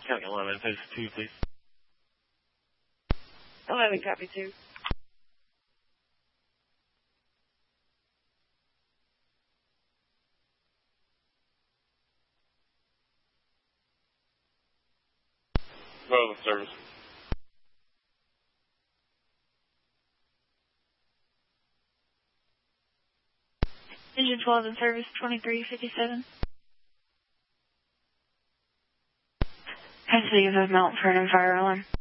County 11, post 2, please. 11, copy 2. Well, service. Engine 12 in service, 2357. Has to give a mount for an fire alarm.